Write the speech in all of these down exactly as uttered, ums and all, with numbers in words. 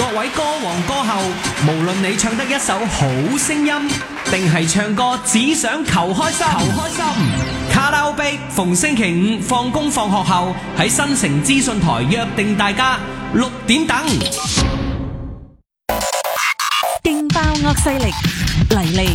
位歌王歌后，無論你唱得一首好聲音，定係唱歌只想求開心，求開心。卡拉 OK 逢星期五放工放學後喺新城資訊台約定大家六點等。 勁爆惡勢力嚟嚟。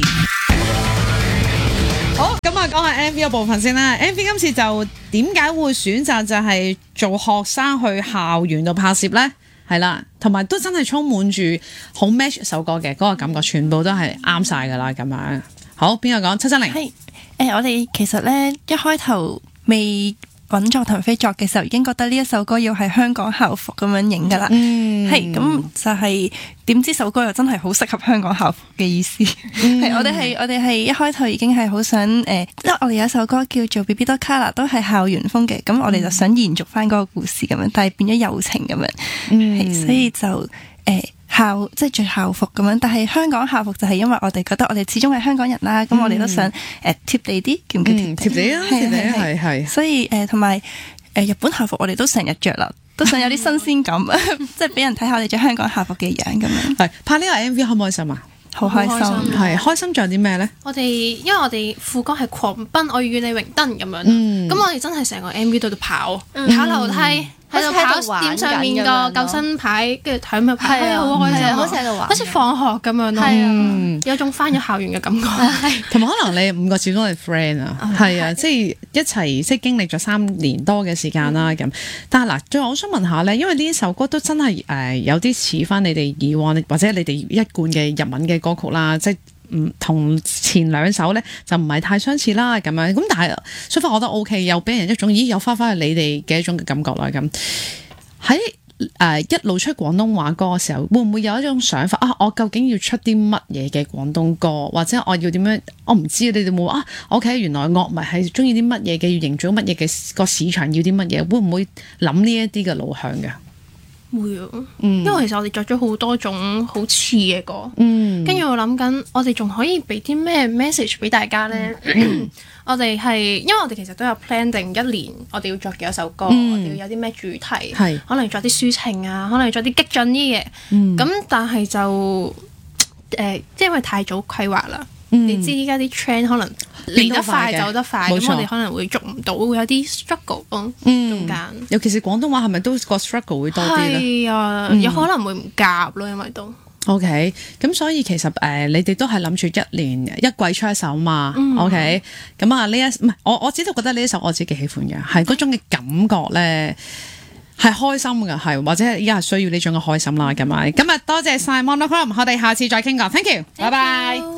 好，咁啊，講下 M V 嘅部分先啦。M V 今次就點解會選擇就係做學生去校園度拍攝呢？係啦，同埋都真係充滿住好 match 首歌嘅嗰個感覺，全部都係啱晒噶啦咁樣。好，邊個講？七七零。 係誒，我哋其實咧一開頭未揾作騰飛作嘅時候，已經覺得呢一首歌要係香港校服咁樣影噶啦。 嗯， 係咁就係點知首歌又真係好適合香港校服嘅意思。係、嗯、我哋係我哋係一開頭已經係好想誒，因、呃、為我哋有一首歌叫做 B B 多 Color 都係校園風嘅，咁我哋就想延續翻嗰個故事咁樣，但係變咗友情咁樣。嗯，所以就誒。呃校即係着校服咁樣，但係香港校服就係因為我哋覺得我哋始終係香港人啦，咁、嗯、我哋都想誒貼地啲，叫唔叫貼地？貼地啊，貼地啊，係係。所以誒同埋誒日本校服我哋都成日着啦，都想有啲新鮮感，即係俾人睇下我哋着香港校服嘅樣咁樣。係拍呢個 M V 開唔開心啊？ 好開心， 係開心。仲有啲咩咧？ 我哋因為我哋副歌係狂奔，我要與你榮登咁樣，咁、嗯、我哋真係成個 M V 度度跑，嗯、跑樓梯。喺度跑點上面個救生牌，跟住睇咪跑，係啊，好開心，好似喺度玩，好似放學咁樣咯，嗯、有種翻咗校園嘅感覺。 同埋可能你五個始終係 friend 啊，係啊，即係一齊即係經歷咗三年多嘅時間啦咁。但係嗱，最後我想問下咧，因為呢首歌都真係誒有啲似翻你哋以往或者你哋一貫嘅日文嘅歌曲啦，即係。唔同前兩首咧就唔係太相似啦咁樣，咁但係所以我覺得 O K， 又俾人一種咦有翻翻去你哋嘅一種嘅感覺啦咁。喺誒、呃、一路出廣東話歌嘅時候，會唔會有一種想法啊？我究竟要出啲乜嘢嘅廣東歌，或者我要點樣？我唔知你哋冇啊。O K，原來樂迷係中意啲乜嘢嘅，要營造乜嘢嘅個市場要啲乜嘢，會唔會諗呢一啲嘅路向嘅？ 會啊，嗯、因為其實我哋作咗好多種好似嘅歌，跟住、嗯、我諗緊，我哋仲可以俾啲咩 message 俾大家咧？嗯、我哋係因為我哋其實都有 plan 定一年，我哋要作幾多首歌，嗯、我哋要有啲咩主題，是可能作啲抒情啊，可能作啲激進啲嘅，咁、嗯、但係就誒，即、呃、係因為太早規劃啦。嗯、你知依家啲 trend 可能嚟得快走得快，咁我哋可能會捉唔到，會有啲 struggle 咯、嗯、中間。尤其是廣東話係咪都個 struggle 會多啲咧？ 係啊，嗯、有可能會唔夾咯，因為都 OK。咁所以其實誒、呃，你哋都係諗住一年一季出一首嘛、嗯、？OK。咁啊，呢一唔係我我只係覺得呢一首我自己喜歡嘅，係嗰種嘅感覺咧。係開心嘅，係或者而家係需要呢種嘅開心啦，咁啊，今日多謝晒 Monogram，我哋下次再傾過 ，thank you，拜拜。